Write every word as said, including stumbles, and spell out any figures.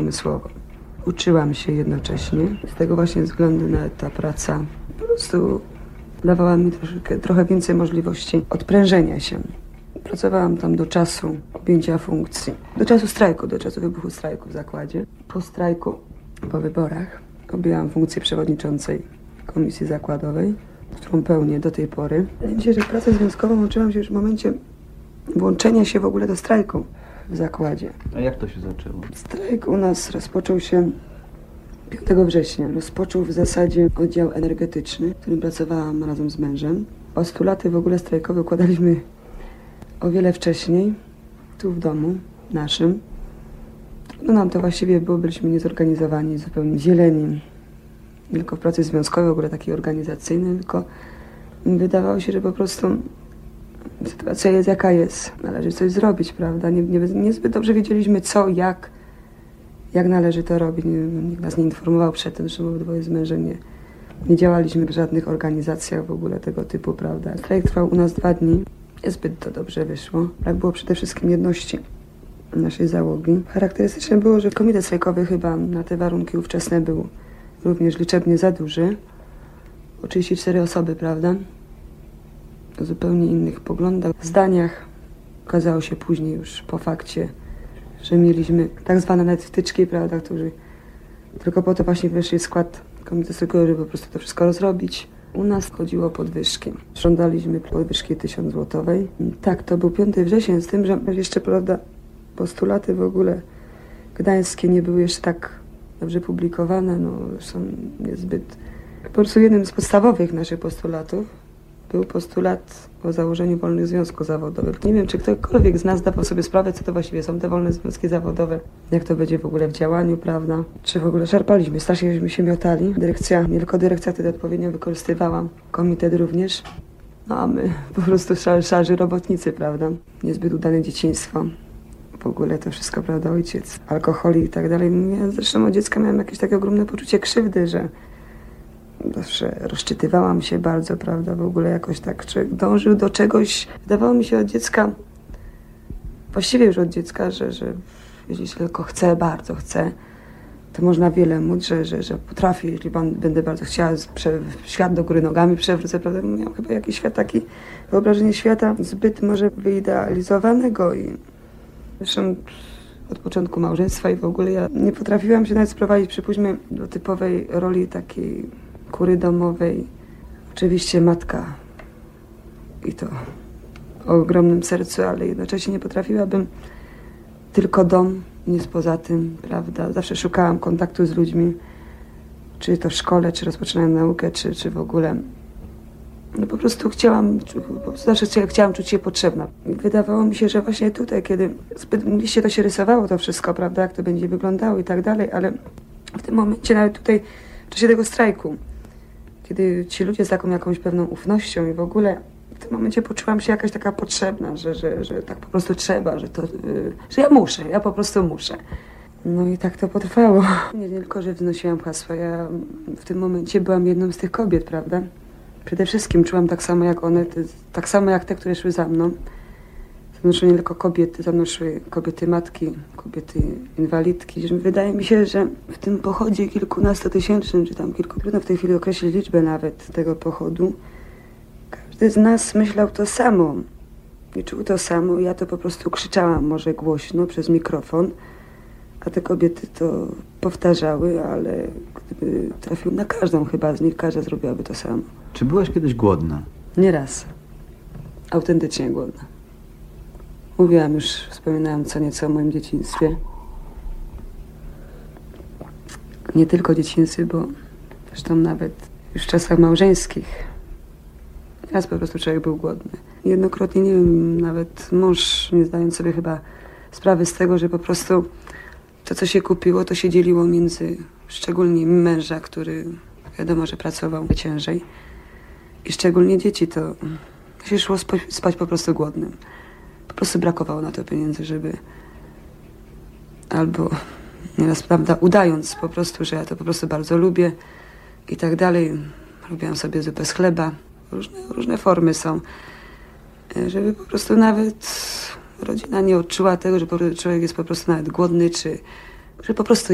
umysłowo. Uczyłam się jednocześnie. Z tego właśnie względu na ta praca po prostu dawała mi troszkę, trochę więcej możliwości odprężenia się. Pracowałam tam do czasu objęcia funkcji. Do czasu strajku, do czasu wybuchu strajku w zakładzie. Po strajku, po wyborach objęłam funkcję przewodniczącej komisji zakładowej, którą pełnię do tej pory. Myślę, że pracę związkową uczyłam się już w momencie włączenia się w ogóle do strajku w zakładzie. A jak to się zaczęło? Strajk u nas rozpoczął się piątego września. Rozpoczął w zasadzie oddział energetyczny, w którym pracowałam razem z mężem. Postulaty w ogóle strajkowe układaliśmy o wiele wcześniej, tu w domu naszym. No nam to właściwie było, byliśmy niezorganizowani, zupełnie zieleni. Nie tylko w pracy związkowej, w ogóle takiej organizacyjnej, tylko wydawało się, że po prostu sytuacja jest jaka jest. Należy coś zrobić, prawda? Nie, nie, niezbyt dobrze wiedzieliśmy co, jak, jak należy to robić. Nie, nikt nas nie informował przed tym, że my dwoje z mężem nie, nie działaliśmy w żadnych organizacjach w ogóle tego typu, prawda? Strajk trwał u nas dwa dni. Niezbyt to dobrze wyszło. Brak było przede wszystkim jedności naszej załogi. Charakterystyczne było, że komitet strajkowy chyba na te warunki ówczesne był również liczebnie za duży. O trzydzieści cztery osoby, prawda? O zupełnie innych poglądach, zdaniach. Okazało się później już po fakcie, że mieliśmy tak zwane nawet wtyczki, prawda, którzy tylko po to właśnie weszli w skład komitetu strajkowego, żeby po prostu to wszystko rozrobić. U nas chodziło o podwyżki. Żądaliśmy podwyżki tysiąc złotowej. Tak, to był piąty września, z tym, że jeszcze, prawda, postulaty w ogóle gdańskie nie były jeszcze tak dobrze publikowane, no są niezbyt... Po prostu jednym z podstawowych naszych postulatów był postulat o założeniu wolnych związków zawodowych. Nie wiem, czy ktokolwiek z nas dawał sobie sprawę, co to właściwie są te wolne związki zawodowe, jak to będzie w ogóle w działaniu, prawda? Czy w ogóle szarpaliśmy, strasznieśmy się miotali. Dyrekcja, nie tylko dyrekcja wtedy odpowiednio wykorzystywała, komitet również. No a my po prostu szar, szarzy robotnicy, prawda? Niezbyt udane dzieciństwo. W ogóle to wszystko, prawda, ojciec, alkoholik i tak dalej. Ja zresztą od dziecka miałam jakieś takie ogromne poczucie krzywdy, że zawsze rozczytywałam się bardzo, prawda, w ogóle jakoś tak człowiek dążył do czegoś. Wydawało mi się od dziecka, właściwie już od dziecka, że, że jeśli tylko chcę, bardzo chcę, to można wiele móc, że, że, że potrafię, jeśli pan, będę bardzo chciała, prze, świat do góry nogami przewrócę, prawda, miałam chyba jakiś świat taki, wyobrażenie świata zbyt może wyidealizowanego i zresztą od początku małżeństwa i w ogóle ja nie potrafiłam się nawet sprowadzić, przypuśćmy, do typowej roli takiej kury domowej. Oczywiście matka i to o ogromnym sercu, ale jednocześnie nie potrafiłabym tylko dom, nic poza tym, prawda. Zawsze szukałam kontaktu z ludźmi, czy to w szkole, czy rozpoczynając naukę, czy, czy w ogóle. No po prostu chciałam, po prostu zawsze chciałam czuć się potrzebna. I wydawało mi się, że właśnie tutaj, kiedy zbyt liście to się rysowało to wszystko, prawda, jak to będzie wyglądało i tak dalej, ale w tym momencie, nawet tutaj, w czasie tego strajku, kiedy ci ludzie z taką jakąś pewną ufnością i w ogóle w tym momencie poczułam się jakaś taka potrzebna, że, że, że tak po prostu trzeba, że to, yy, że ja muszę, ja po prostu muszę. No i tak to potrwało. Nie tylko, że wznosiłam hasła, ja w tym momencie byłam jedną z tych kobiet, prawda? Przede wszystkim czułam tak samo jak one, tak samo jak te, które szły za mną. Za mną szły nie tylko kobiety, za mną szły kobiety matki, kobiety inwalidki. Wydaje mi się, że w tym pochodzie kilkunastotysięcznym, czy tam kilku, trudno w tej chwili określić liczbę nawet tego pochodu, każdy z nas myślał to samo i czuł to samo. Ja to po prostu krzyczałam może głośno przez mikrofon, a te kobiety to powtarzały, ale gdyby trafił na każdą chyba z nich, każda zrobiłaby to samo. Czy byłaś kiedyś głodna? Nieraz. Autentycznie głodna. Mówiłam już, wspominałam co nieco o moim dzieciństwie. Nie tylko dzieciństwie, bo zresztą nawet już w czasach małżeńskich raz po prostu człowiek był głodny. Jednokrotnie, nie wiem, nawet mąż, nie zdając sobie chyba sprawy z tego, że po prostu to, co się kupiło, to się dzieliło między szczególnie męża, który wiadomo, że pracował ciężej, i szczególnie dzieci, to się szło spać po prostu głodnym. Po prostu brakowało na to pieniędzy, żeby albo nieraz, prawda, udając po prostu, że ja to po prostu bardzo lubię i tak dalej. Robiłam sobie zupę z chleba. Różne, różne formy są, żeby po prostu nawet rodzina nie odczuła tego, że człowiek jest po prostu nawet głodny, czy że po prostu